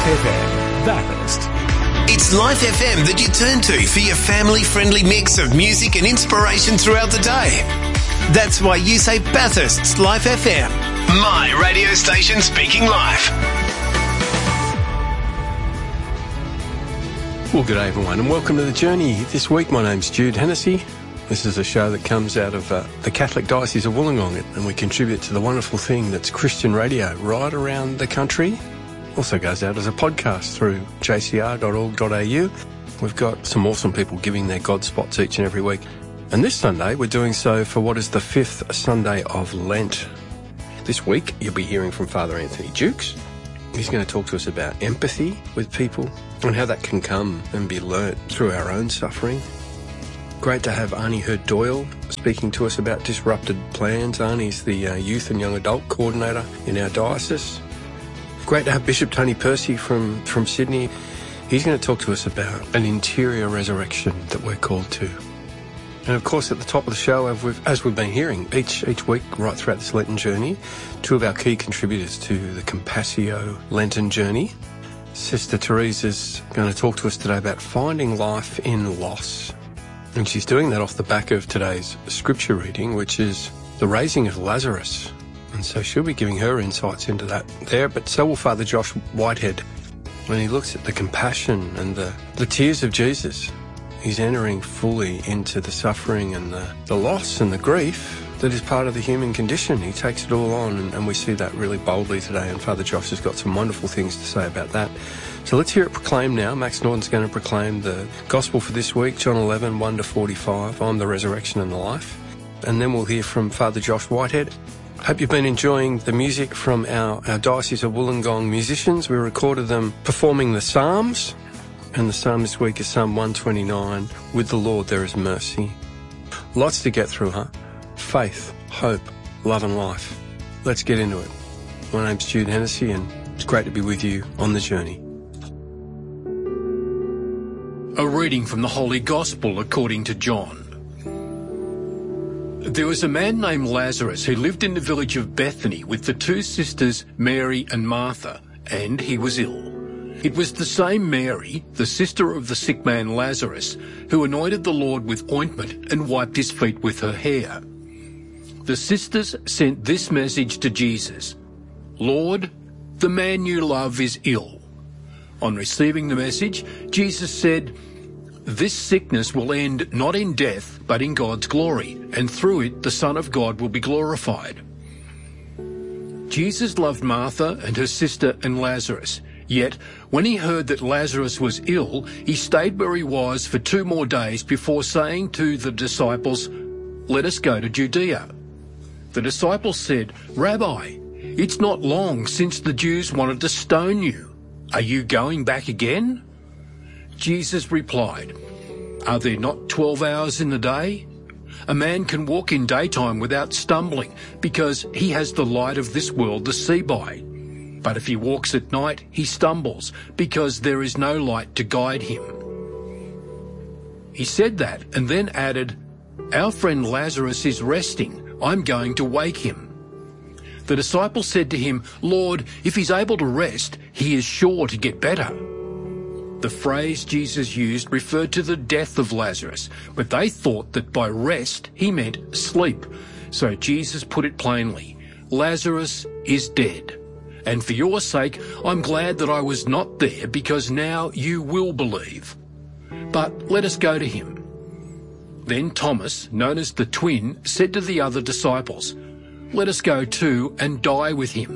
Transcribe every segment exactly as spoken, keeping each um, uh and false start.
F M, Bathurst. It's Life F M that you turn to for your family-friendly mix of music and inspiration throughout the day. That's why you say Bathurst's Life F M, my radio station speaking life. Well, good day everyone and welcome to The Journey. This week my name's Jude Hennessy. This is a show that comes out of uh, the Catholic Diocese of Wollongong, and we contribute to the wonderful thing that's Christian radio right around the country. Also goes out as a podcast through j c r dot org dot a u. We've got some awesome people giving their God spots each and every week. And this Sunday we're doing so for what is the fifth Sunday of Lent. This week you'll be hearing from Father Anthony Jukes. He's going to talk to us about empathy with people and how that can come and be learnt through our own suffering. Great to have Arnie Hurd-Doyle speaking to us about disrupted plans. Arnie's the uh, youth and young adult coordinator in our diocese. Great to have Bishop Tony Percy from, from Sydney. He's going to talk to us about an interior resurrection that we're called to. And of course, at the top of the show, as we've, as we've been hearing each each week right throughout this Lenten journey, two of our key contributors to the Compassio Lenten journey. Sister Teresa's going to talk to us today about finding life in loss. And she's doing that off the back of today's scripture reading, which is the raising of Lazarus. And so she'll be giving her insights into that there, but so will Father Josh Whitehead. When he looks at the compassion and the, the tears of Jesus, he's entering fully into the suffering and the, the loss and the grief that is part of the human condition. He takes it all on, and, and we see that really boldly today, and Father Josh has got some wonderful things to say about that. So let's hear it proclaimed now. Max Norton's going to proclaim the Gospel for this week, John eleven, one to forty-five. I'm the resurrection and the life. And then we'll hear from Father Josh Whitehead. Hope you've been enjoying the music from our, our Diocese of Wollongong musicians. We recorded them performing the Psalms. And the Psalm this week is Psalm one twenty-nine, With the Lord there is mercy. Lots to get through, huh? Faith, hope, love and life. Let's get into it. My name's Jude Hennessy, and it's great to be with you on the journey. A reading from the Holy Gospel according to John. There was a man named Lazarus who lived in the village of Bethany with the two sisters Mary and Martha, and he was ill. It was the same Mary, the sister of the sick man Lazarus, who anointed the Lord with ointment and wiped his feet with her hair. The sisters sent this message to Jesus: "Lord, the man you love is ill." On receiving the message, Jesus said, "This sickness will end not in death, but in God's glory, and through it the Son of God will be glorified." Jesus loved Martha and her sister and Lazarus. Yet, when he heard that Lazarus was ill, he stayed where he was for two more days before saying to the disciples, "Let us go to Judea." The disciples said, "Rabbi, it's not long since the Jews wanted to stone you. Are you going back again?" Jesus replied, "Are there not twelve hours in the day? A man can walk in daytime without stumbling, because he has the light of this world to see by. But if he walks at night, he stumbles, because there is no light to guide him." He said that and then added, "Our friend Lazarus is resting. I'm going to wake him." The disciples said to him, "Lord, if he's able to rest, he is sure to get better." The phrase Jesus used referred to the death of Lazarus, but they thought that by rest he meant sleep. So Jesus put it plainly, "Lazarus is dead. And for your sake, I'm glad that I was not there, because now you will believe. But let us go to him." Then Thomas, known as the twin, said to the other disciples, "Let us go too and die with him."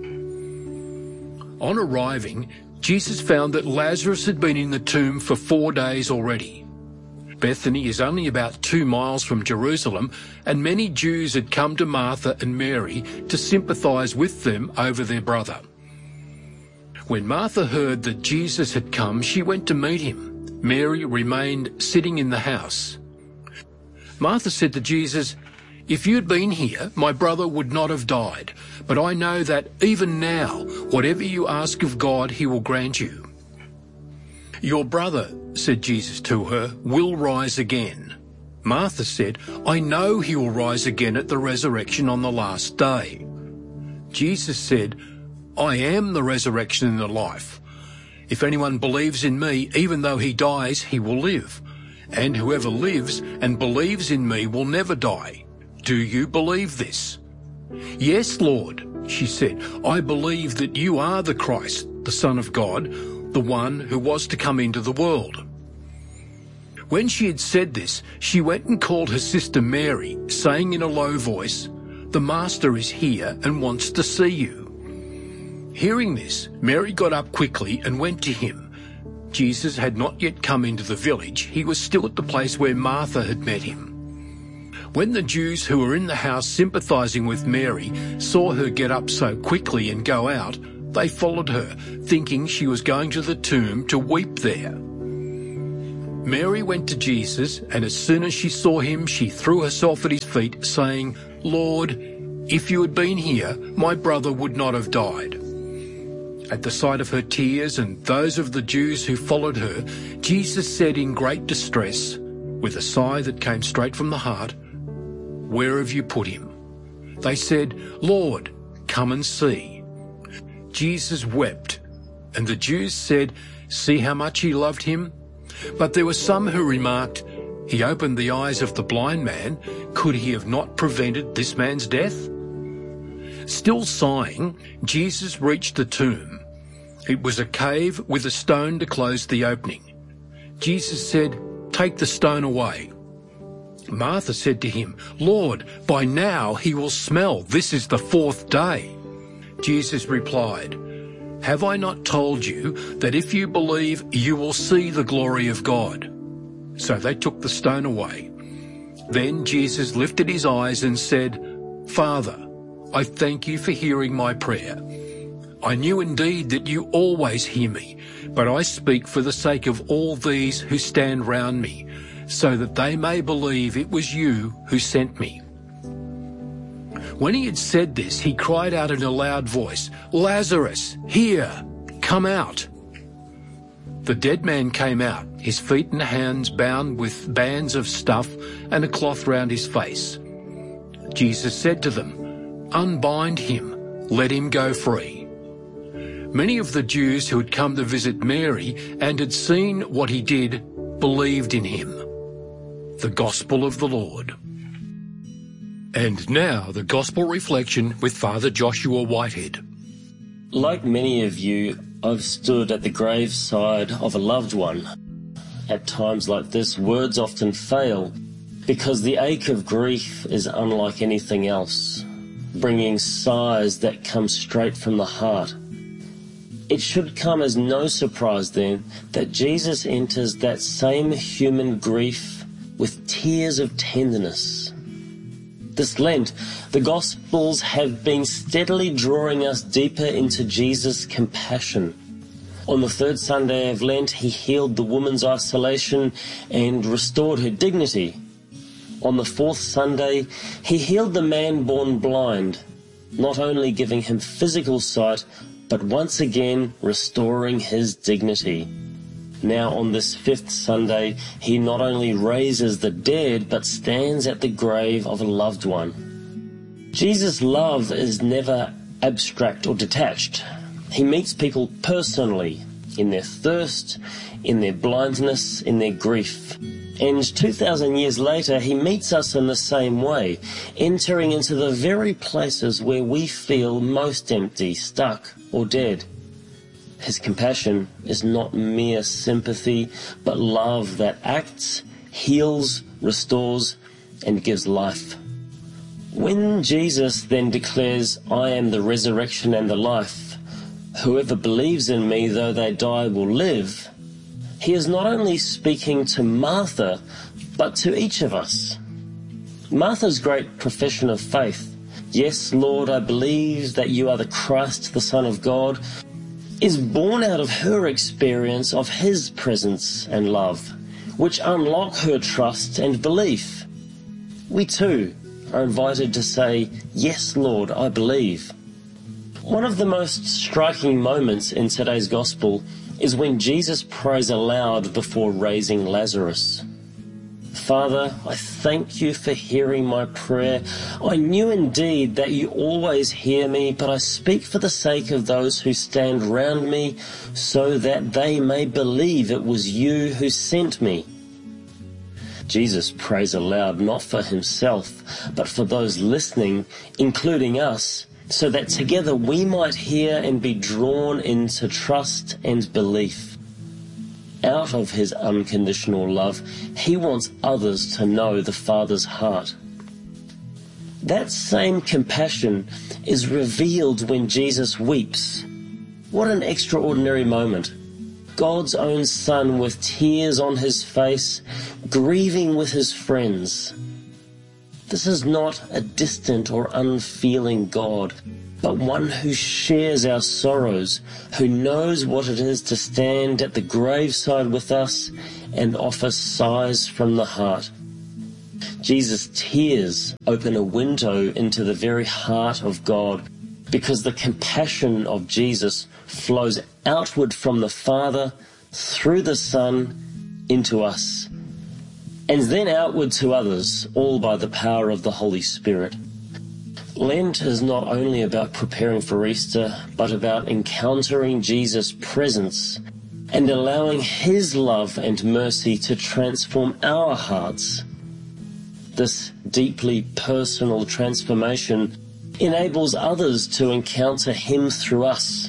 On arriving, Jesus found that Lazarus had been in the tomb for four days already. Bethany is only about two miles from Jerusalem, and many Jews had come to Martha and Mary to sympathize with them over their brother. When Martha heard that Jesus had come, she went to meet him. Mary remained sitting in the house. Martha said to Jesus, "If you'd been here, my brother would not have died. But I know that even now, whatever you ask of God, he will grant you." "Your brother," said Jesus to her, "will rise again." Martha said, "I know he will rise again at the resurrection on the last day." Jesus said, "I am the resurrection and the life. If anyone believes in me, even though he dies, he will live. And whoever lives and believes in me will never die. Do you believe this?" "Yes, Lord," she said, "I believe that you are the Christ, the Son of God, the one who was to come into the world." When she had said this, she went and called her sister Mary, saying in a low voice, "The Master is here and wants to see you." Hearing this, Mary got up quickly and went to him. Jesus had not yet come into the village. He was still at the place where Martha had met him. When the Jews who were in the house sympathizing with Mary saw her get up so quickly and go out, they followed her, thinking she was going to the tomb to weep there. Mary went to Jesus, and as soon as she saw him, she threw herself at his feet, saying, "Lord, if you had been here, my brother would not have died." At the sight of her tears and those of the Jews who followed her, Jesus said in great distress, with a sigh that came straight from the heart, "Where have you put him?" They said, "Lord, come and see." Jesus wept, and the Jews said, "See how much he loved him?" But there were some who remarked, "He opened the eyes of the blind man. Could he have not prevented this man's death?" Still sighing, Jesus reached the tomb. It was a cave with a stone to close the opening. Jesus said, "Take the stone away." Martha said to him, "Lord, by now he will smell. This is the fourth day." Jesus replied, "Have I not told you that if you believe, you will see the glory of God?" So they took the stone away. Then Jesus lifted his eyes and said, "Father, I thank you for hearing my prayer. I knew indeed that you always hear me, but I speak for the sake of all these who stand round me, so that they may believe it was you who sent me." When he had said this, he cried out in a loud voice, "Lazarus, here, come out." The dead man came out, his feet and hands bound with bands of stuff and a cloth round his face. Jesus said to them, "Unbind him, let him go free." Many of the Jews who had come to visit Mary and had seen what he did believed in him. The Gospel of the Lord. And now the Gospel reflection with Father Joshua Whitehead. Like many of you, I've stood at the graveside of a loved one. At times like this, words often fail because the ache of grief is unlike anything else, bringing sighs that come straight from the heart. It should come as no surprise then that Jesus enters that same human grief with tears of tenderness. This Lent, the Gospels have been steadily drawing us deeper into Jesus' compassion. On the third Sunday of Lent, he healed the woman's isolation and restored her dignity. On the fourth Sunday, he healed the man born blind, not only giving him physical sight, but once again restoring his dignity. Now on this fifth Sunday, he not only raises the dead, but stands at the grave of a loved one. Jesus' love is never abstract or detached. He meets people personally, in their thirst, in their blindness, in their grief. And two thousand years later, he meets us in the same way, entering into the very places where we feel most empty, stuck, or dead. His compassion is not mere sympathy, but love that acts, heals, restores, and gives life. When Jesus then declares, "I am the resurrection and the life, whoever believes in me, though they die, will live," he is not only speaking to Martha, but to each of us. Martha's great profession of faith, "Yes, Lord, I believe that you are the Christ, the Son of God," is born out of her experience of his presence and love, which unlock her trust and belief. We too are invited to say, "Yes, Lord, I believe." One of the most striking moments in today's Gospel is when Jesus prays aloud before raising Lazarus. Father, I thank you for hearing my prayer. I knew indeed that you always hear me, but I speak for the sake of those who stand round me, so that they may believe it was you who sent me. Jesus prays aloud not for himself, but for those listening, including us, so that together we might hear and be drawn into trust and belief. Out of his unconditional love, he wants others to know the Father's heart. That same compassion is revealed when Jesus weeps. What an extraordinary moment. God's own Son with tears on his face, grieving with his friends. This is not a distant or unfeeling God, but one who shares our sorrows, who knows what it is to stand at the graveside with us and offer sighs from the heart. Jesus' tears open a window into the very heart of God, because the compassion of Jesus flows outward from the Father, through the Son, into us, and then outward to others, all by the power of the Holy Spirit. Lent is not only about preparing for Easter, but about encountering Jesus' presence and allowing his love and mercy to transform our hearts. This deeply personal transformation enables others to encounter him through us.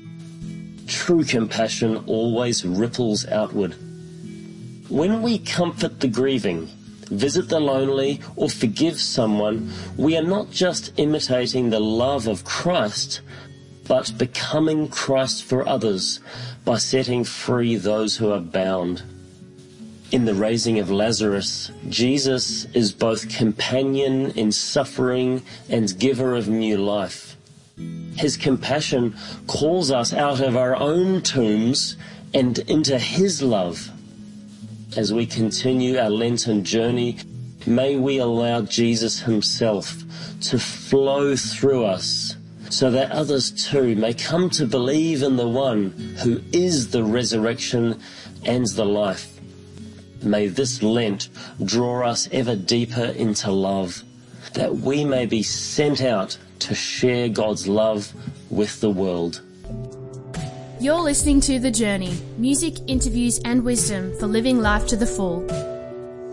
True compassion always ripples outward. When we comfort the grieving, visit the lonely, or forgive someone, we are not just imitating the love of Christ, but becoming Christ for others by setting free those who are bound. In the raising of Lazarus, Jesus is both companion in suffering and giver of new life. His compassion calls us out of our own tombs and into his love. As we continue our Lenten journey, may we allow Jesus himself to flow through us, so that others too may come to believe in the one who is the resurrection and the life. May this Lent draw us ever deeper into love, that we may be sent out to share God's love with the world. You're listening to The Journey, music, interviews and wisdom for living life to the full.